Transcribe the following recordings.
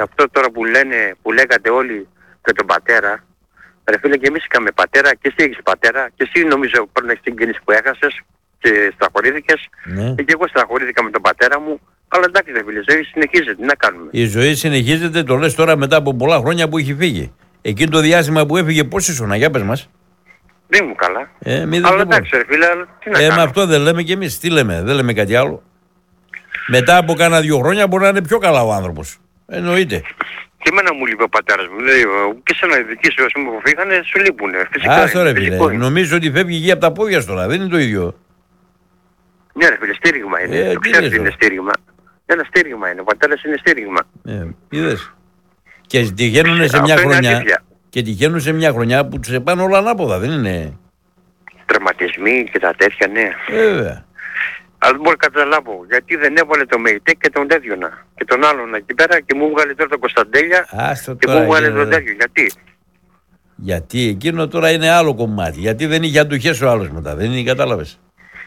αυτό τώρα που λένε, που λέγατε όλοι με τον πατέρα, ρε φίλε, και εμείς είχαμε πατέρα και εσύ έχεις πατέρα και εσύ νομίζω πρέπει να έχεις την κίνηση που έχασες και στραχωρήθηκες και εγώ στραχωρήθηκα με τον πατέρα μου, αλλά εντάξει ρε φίλε, η ζωή συνεχίζεται, τι να κάνουμε. Η ζωή συνεχίζεται, το λες τώρα μετά από πολλά χρόνια που έχει φύγει. Εκείνο το διάστημα που έφυγε πώς ήσουν, για πες μας. Δεν ήμουν καλά. Αλλά εντάξει ρε φίλε, τι να κάνουμε. Με αυτό δεν λέμε κι εμείς, τι λέμε, δεν λέμε κάτι άλλο. Μετά από κάνα 2 χρόνια μπορεί να είναι πιο καλά ο άνθρωπος. Εννοείται. Και εμένα μου λείπει ο πατέρας μου. Λέει, και σε ένα ειδική σου που φύγανε, σου λείπουνε. Φυσικά. Τώρα φίλε. Νομίζω ότι φεύγει γη από τα πόδια σου τώρα. Δεν είναι το ίδιο. Ναι, ρε φίλε, στήριγμα είναι. Το ξέρεις είναι στήριγμα. Ένα στήριγμα είναι. Ο πατέρας είναι στήριγμα. Είδες. Και τυχαίνουν σε μια χρονιά. Και τυχαίνουν σε μια χρονιά που τους επάνε όλα ανάποδα. Δεν είναι. Τραυματισμοί και τα τέτοια, ναι. Βέβαια. Αλλά δεν μπορώ να καταλάβω γιατί δεν έβαλε το ΜΕΙΤΕ και τον τέτοιονα και τον άλλον εκεί πέρα και μου βγάλε τώρα τον Κωνσταντέλια και μου βγάλε τον τέτοιο. Γιατί? Γιατί εκείνο τώρα είναι άλλο κομμάτι. Γιατί δεν είχε αντοχές ο άλλος μετά. Δεν είναι, κατάλαβες.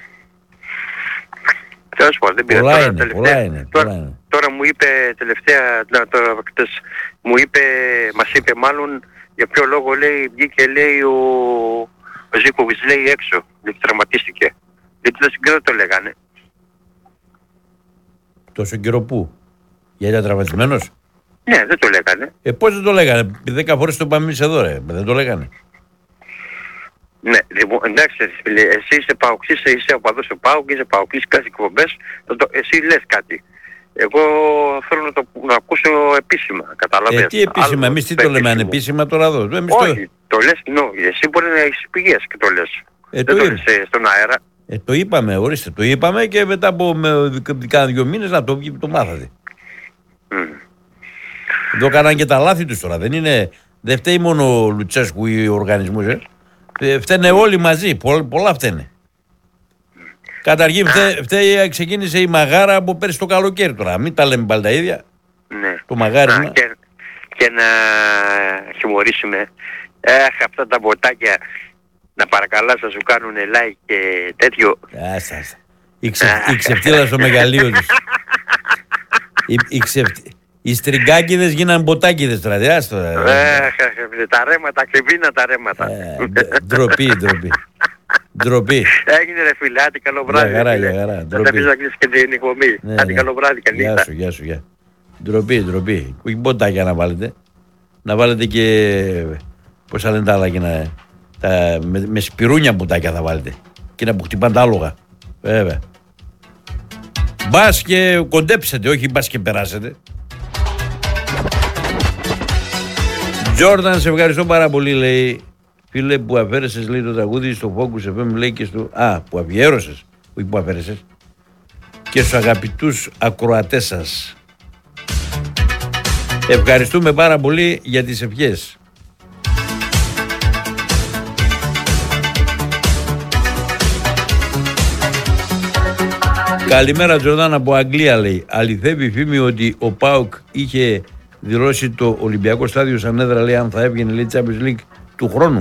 Τέλος πάντων, δεν πειράζει. Πολλά είναι. Τώρα μου είπε τελευταία, μου είπε, μας είπε μάλλον για ποιο λόγο λέει, βγήκε λέει ο Ζήκοβιτς λέει έξω, γιατί τραυματίστηκε. Γιατί τόσο καιρό το λέγανε. Τόσο καιρό πού? Γιατί ήταν τραυματισμένος? Ναι, δεν το λέγανε. Πώς δεν το λέγανε? 10 φορές το είπαμε εμείς εδώ ρε. Δεν το λέγανε. Ναι, λοιπόν, εντάξει φίλε, εσύ είσαι παοξής, είσαι οπαδός του ΠΑΟΚ, είσαι παοξής κάθε εκπομπές, εσύ λες κάτι. Εγώ θέλω να ακούσω επίσημα, καταλαβαίνεις. Τι επίσημα, εμείς τι το λέμε ανεπίσημα τώρα εδώ? Όχι, το λες, εσύ μπορεί να έχεις πηγές και το λες. Δεν το λες στον αέρα. Το είπαμε, ορίστε, το είπαμε και μετά από κάνα 2 μήνες να το μάθατε. Εδώ κάναν και τα λάθη τους τώρα, δεν φταίει μόνο ο Λουτσέσκου ή ο οργανισμός, φταίνε όλοι μαζί, πολλά φταίνε. Καταρχήν ξεκίνησε η μαγάρα από πέρσι το καλοκαίρι τώρα, μην τα λέμε πάλι τα ίδια. Ναι. Το μαγάρισμα. Και να χιουμορίσουμε, αυτά τα μποτάκια. Να παρακαλάς να σου κάνουν like και τέτοιο. Άστα. Η ξεφτύλα στο μεγαλείο της. Οι στριγκάκιδες γίναν μποτάκιδες τώρα. Τα ρέματα, κρυβίνα τα ρέματα. Ντροπή. Έγινε ρε φίλε, άντε καλό βράδυ. Για χαρά. Θα τα πεις να κλείσεις και την εκπομπή. Άντε καλό βράδυ, καλή νύχτα. Γεια σου. Ντροπή. Όχι μποτάκια να βάλετε. Να βάλετε και πώς θα λένε τα άλλα και να... με σπυρούνια μπουτάκια θα βάλετε. Και να που χτυπάνε τα άλογα. Βέβαια. Μπας και κοντέψετε, όχι μπας και περάσετε. Τζόρνταν, σε ευχαριστώ πάρα πολύ, λέει. Φίλε που αφαίρεσες, λέει, το τραγούδι στο Focus FM, λέει, και στο... που αφιέρωσες, όχι που αφαίρεσες. Και στους αγαπητούς ακροατές σας. Ευχαριστούμε πάρα πολύ για τις ευχές. Καλημέρα Τζορδάν από Αγγλία, λέει. Αληθεύει η φήμη ότι ο ΠΑΟΚ είχε δηλώσει το Ολυμπιακό στάδιο σαν έδρα, λέει, αν θα έβγαινε, λέει, Champions League του χρόνου.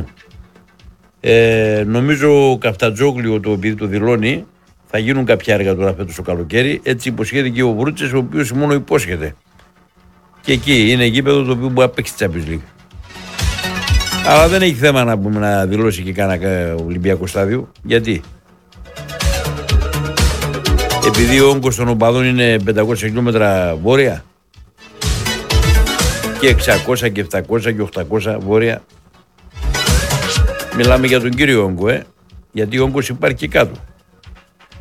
Νομίζω ο Καφτατζόγλιο, επειδή το δηλώνει, θα γίνουν κάποια έργα τώρα φέτος το καλοκαίρι. Έτσι υποσχέθηκε και ο Βρούτσες, ο οποίος μόνο υπόσχεται. Και εκεί είναι γήπεδο το οποίο μπορεί να παίξει Champions League. Αλλά δεν έχει θέμα να δηλώσει και κάνα Ολυμπιακό στάδιο. Γιατί? Επειδή ο όγκος των οπαδών είναι 500 χιλιόμετρα βόρεια και 600 και 700 και 800 βόρεια. Μιλάμε για τον κύριο όγκο, γιατί ο όγκος υπάρχει και κάτω.